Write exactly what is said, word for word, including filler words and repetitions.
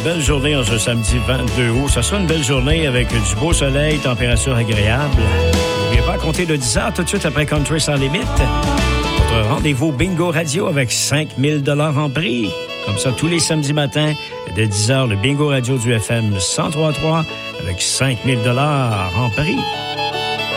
belle journée en ce samedi vingt-deux août. Ça sera une belle journée avec du beau soleil, température agréable. N'oubliez pas à compter de dix heures tout de suite après Country sans limite. Votre rendez-vous Bingo Radio avec cinq mille dollars en prix. Comme ça, tous les samedis matins, dès dix heures, le Bingo Radio du F M cent trois virgule trois avec cinq mille dollars en prix.